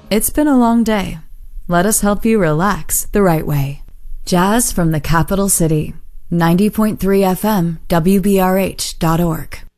It's been a long day. Let us help you relax the right way. Jazz from the capital city. 90.3 FM, WBRH.org.